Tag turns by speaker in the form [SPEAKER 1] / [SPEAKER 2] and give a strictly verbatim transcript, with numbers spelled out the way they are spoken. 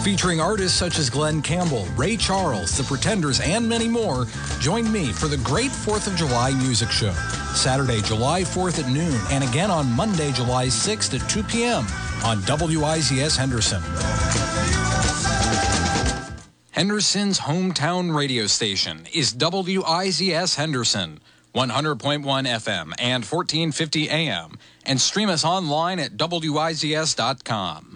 [SPEAKER 1] Featuring artists such as Glenn Campbell, Ray Charles, The Pretenders, and many more, join me for the Great fourth of July Music Show. Saturday, July fourth at noon, and again on Monday, July sixth at two p.m. on W I Z S Henderson. Henderson's hometown radio station is W I Z S Henderson, one hundred point one F M and fourteen fifty A M, and stream us online at W I Z S dot com.